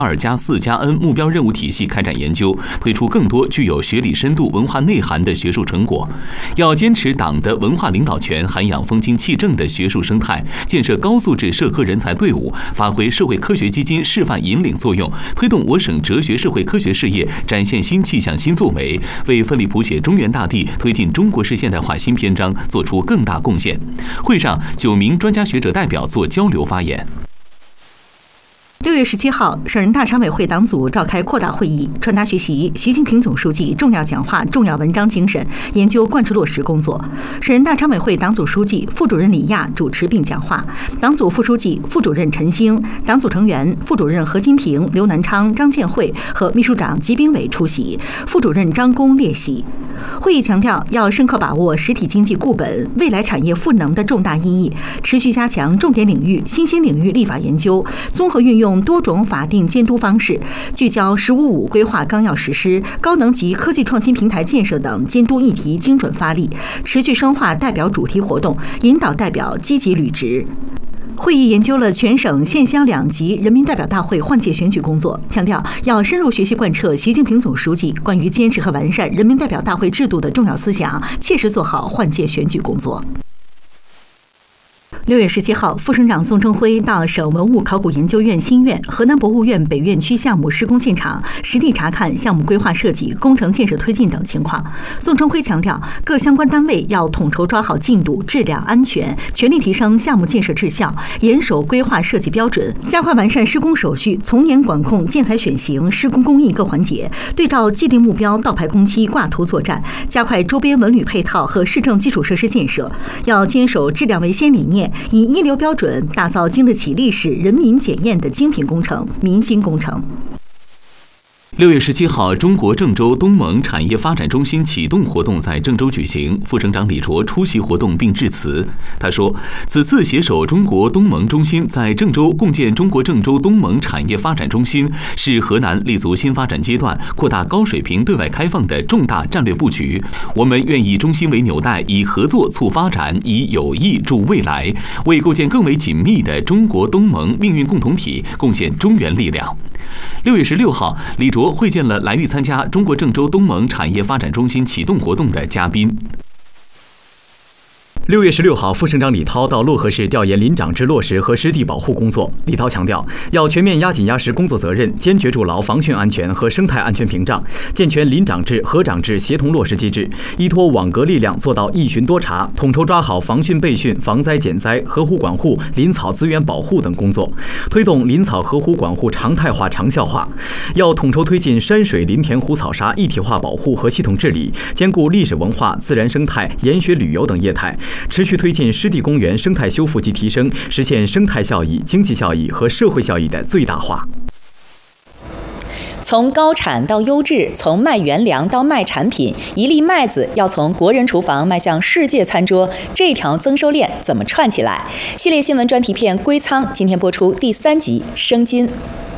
2+4+N 目标任务体系开展研究，推出更多具有学理深度、文化内涵的学术成果。要坚持党的文化领导权，涵养风清气正的学术生态，建设高素质社科人才队伍，发挥社会科学基金示范引领作用，推动我省哲学社会科学事业展现新气象、新作为，为奋力谱写中原大地、推进中国式现代化新篇章做出更大贡献。会上，9名专家学者代表做交流发言。 6月17号，省人大常委会党组召开扩大会议，传达学习习近平总书记重要讲话、重要文章精神，研究贯彻落实工作。省人大常委会党组书记、副主任李亚主持并讲话，党组副书记、副主任陈兴，党组成员副主任何金平、刘南昌、张建慧和秘书长吉炳伟出席，副主任张工列席。会议强调，要深刻把握实体经济固本、未来产业赋能的重大意义，持续加强重点领域、新兴领域立法研究，综合运用多种法定监督方式，聚焦“十五五”规划纲要实施、高能级科技创新平台建设等监督议题精准发力，持续深化代表主题活动，引导代表积极履职。会议研究了全省县乡2级人民代表大会换届选举工作，强调要深入学习贯彻习近平总书记关于坚持和完善人民代表大会制度的重要思想，切实做好换届选举工作。6月17号，副省长宋征辉到省文物考古研究院新院、河南博物院北院区项目施工现场实地查看项目规划设计、工程建设推进等情况。宋征辉强调，各相关单位要统筹抓好进度、质量、安全，全力提升项目建设质效，严守规划设计标准，加快完善施工手续，从严管控建材选型、施工工艺各环节，对照既定目标倒排工期、挂图作战，加快周边文旅配套和市政基础设施建设。要坚守质量为先理念，以一流标准打造经得起历史、人民检验的精品工程、民心工程。 6月17号，中国郑州东盟产业发展中心启动活动在郑州举行，副省长李卓出席活动并致辞。他说，此次携手中国东盟中心在郑州共建中国郑州东盟产业发展中心，是河南立足新发展阶段、扩大高水平对外开放的重大战略布局。我们愿以中心为纽带，以合作促发展，以友谊助未来，为构建更为紧密的中国东盟命运共同体贡献中原力量。6月16号，李卓会见了来豫参加中国郑州东盟产业发展中心启动活动的嘉宾。 6月16号，副省长李涛到漯河市调研林长制落实和湿地保护工作。李涛强调，要全面压紧压实工作责任，坚决筑牢防汛安全和生态安全屏障，健全林长制、河长制协同落实机制，依托网格力量做到一巡多查，统筹抓好防汛备汛、防灾减灾、河湖管护、林草资源保护等工作，推动林草河湖管护常态化、长效化。要统筹推进山水林田湖草沙一体化保护和系统治理，兼顾历史文化、自然生态、研学旅游等业态，持续推进湿地公园生态修复及提升，实现生态效益、经济效益和社会效益的最大化。 从高产到优质，从卖原粮到卖产品，一粒麦子要从国人厨房迈向世界餐桌，这条增收链怎么串起来？系列新闻专题片《归仓》今天播出第3集《生金》。